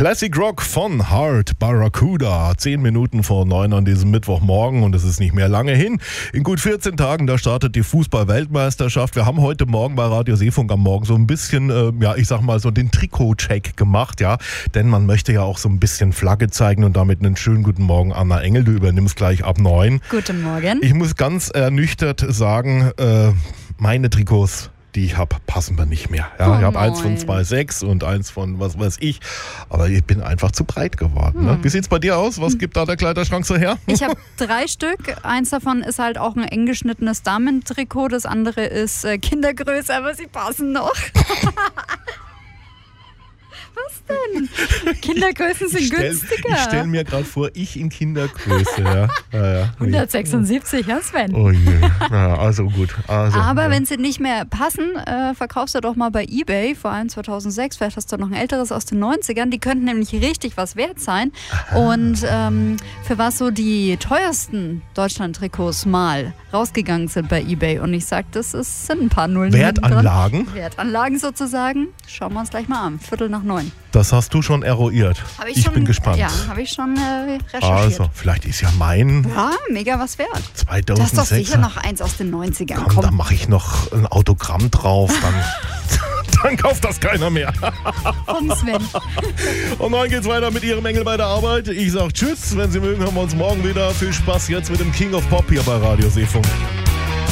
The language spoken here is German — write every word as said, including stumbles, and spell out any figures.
Classic Rock von Heart Barracuda. Zehn Minuten vor neun an diesem Mittwochmorgen und es ist nicht mehr lange hin. In gut vierzehn Tagen, da startet die Fußball-Weltmeisterschaft. Wir haben heute Morgen bei Radio Seefunk am Morgen so ein bisschen, äh, ja, ich sag mal so den Trikot-Check gemacht, ja. Denn man möchte ja auch so ein bisschen Flagge zeigen und damit einen schönen guten Morgen, Anna Engel. Du übernimmst gleich ab neun. Guten Morgen. Ich muss ganz ernüchtert sagen, äh, meine Trikots, die ich habe, passen mir nicht mehr. Ja, oh ich habe eins von nein. zwei Komma sechs und eins von was weiß ich. Aber ich bin einfach zu breit geworden. Hm. Ne? Wie sieht's bei dir aus? Was gibt da der Kleiderschrank so her? Ich habe drei Stück. Eins davon ist halt auch ein eng geschnittenes Damentrikot. Das andere ist äh, Kindergröße, aber sie passen noch. Was denn? Kindergrößen sind Ich stell, günstiger. Ich stelle mir gerade vor, ich in Kindergröße. Ja. Ja, ja. hundertsechsundsiebzig, ja Sven? Oh je. Ja, also gut. Also, Aber ja. wenn sie nicht mehr passen, äh, verkaufst du doch mal bei eBay, vor allem zweitausendsechs, vielleicht hast du noch ein älteres aus den neunzigern, die könnten nämlich richtig was wert sein. Aha. Und ähm, für was so die teuersten Deutschland-Trikots mal rausgegangen sind bei eBay. Und ich sag, das ist, sind ein paar Nullen. Wertanlagen? Drin. Wertanlagen sozusagen. Schauen wir uns gleich mal an. Viertel nach neun. Das hast du schon eruiert. Hab ich ich schon, bin gespannt. Ja, habe ich schon äh, recherchiert. Also, vielleicht ist ja mein Ja, mega was wert. zweitausendsechs. Das ist doch sicher noch eins aus den neunzigern. Komm, Komm. da mache ich noch ein Autogramm drauf, dann, dann kauft das keiner mehr. Vom Sven. Und morgen geht's weiter mit Ihrem Engel bei der Arbeit. Ich sag Tschüss, wenn Sie mögen, hören wir uns morgen wieder. Viel Spaß jetzt mit dem King of Pop hier bei Radio Seefunk.